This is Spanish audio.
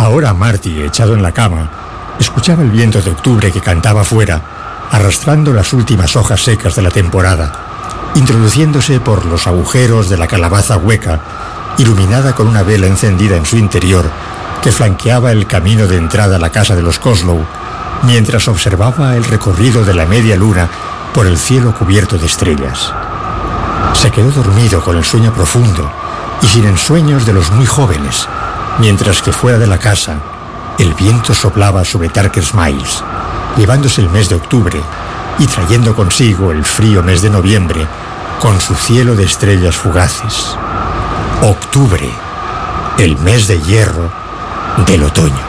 Ahora Marty, echado en la cama, escuchaba el viento de octubre que cantaba fuera, arrastrando las últimas hojas secas de la temporada, introduciéndose por los agujeros de la calabaza hueca, iluminada con una vela encendida en su interior, que flanqueaba el camino de entrada a la casa de los Coslow, mientras observaba el recorrido de la media luna por el cielo cubierto de estrellas. Se quedó dormido con el sueño profundo y sin ensueños de los muy jóvenes, mientras que fuera de la casa el viento soplaba sobre Tarker's Mills, llevándose el mes de octubre y trayendo consigo el frío mes de noviembre con su cielo de estrellas fugaces. Octubre, el mes de hierro del otoño.